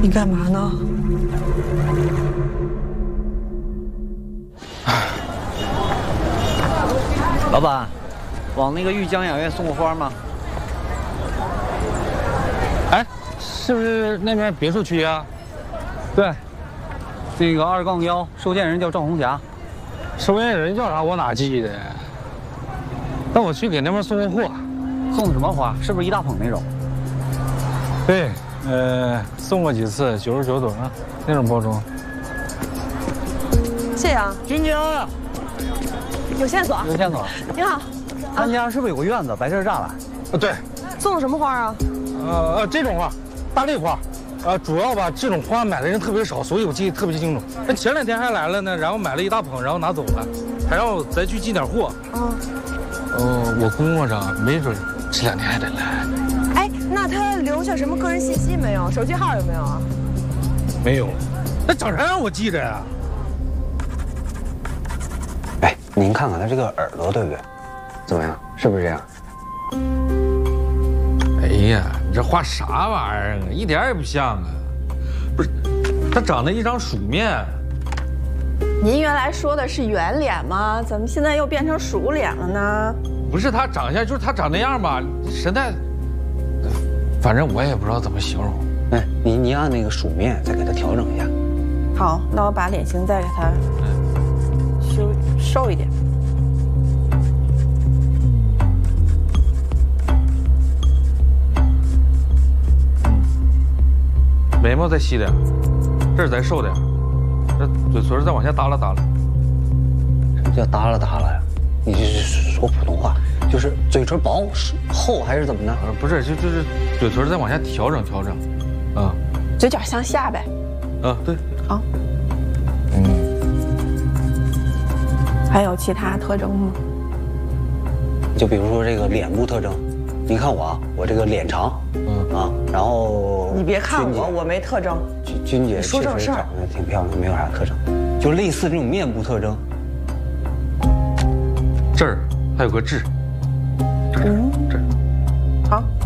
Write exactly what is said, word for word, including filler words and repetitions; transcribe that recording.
你干嘛呢？ 老板，往那个玉江雅苑送个花吗？ 哎，是不是那边别墅区啊？ 对，这个二杠幺，收件人叫赵红霞。 收件人叫啥？我哪记得？那我去给那边送个货。 送的什么花？是不是一大捧那种？ 对，呃，送过几次，九十九朵啊，那种包装。 谢谢啊， 君姐， 有线索。 有线索。 你好， 咱家是不是有个院子，白色栅栏？ 啊，对。 送的什么花啊？ 呃呃，这种花，大丽花。呃，主要吧，这种花买的人特别少，所以我记得特别清楚。那前两天还来了呢，然后买了一大捧，然后拿走了，还让我再去进点货。 啊。 哦，我估摸着没准这两天还得来。 哎，那他留下什么个人信息没有？手机号有没有啊？ 没有。那长啥样我记着呀。 哎，您看看他这个耳朵，对不对？怎么样？是不是这样？ 哎呀，你这画啥玩意儿啊？一点也不像啊！不是，他长得一张鼠面。 您原来说的是圆脸吗？怎么现在又变成鼠脸了呢？ 不是他长相，就是他长那样吧，实在，反正我也不知道怎么形容。 哎，您您按那个鼠面再给他调整一下。 好，那我把脸型再给他修瘦一点。 眉毛再细点，这儿再瘦点，这嘴唇再往下耷拉耷拉。 什么叫耷拉耷拉呀？你这是说普通话，就是嘴唇薄厚还是怎么呢？ 呃，不是，就就是嘴唇再往下调整调整，啊， 嘴角向下呗。 啊，对。 好。 嗯。 还有其他特征吗？ 就比如说这个脸部特征，你看我啊，我这个脸长，嗯啊，然后你别看我，我没特征。 君君姐说正事儿， 长得挺漂亮，没有啥特征，就类似这种面部特征。 这儿还有个痣， 嗯， 这儿， 好。